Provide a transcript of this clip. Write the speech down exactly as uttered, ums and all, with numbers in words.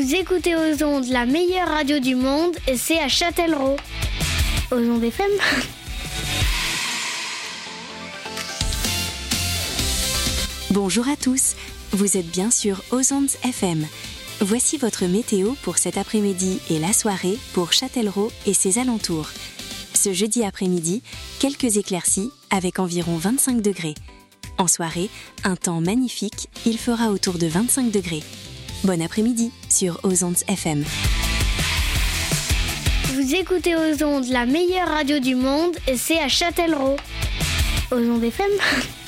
Vous écoutez aux ondes la meilleure radio du monde et c'est à Châtellerault. Aux ondes F M. Bonjour à tous, vous êtes bien sur Aux ondes F M. Voici votre météo pour cet après-midi et la soirée pour Châtellerault et ses alentours. Ce jeudi après-midi, quelques éclaircies avec environ vingt-cinq degrés. En soirée, un temps magnifique, il fera autour de vingt-cinq degrés. Bon après-midi sur Aux ondes F M. Vous écoutez aux ondes la meilleure radio du monde et c'est à Châtellerault. Aux ondes F M.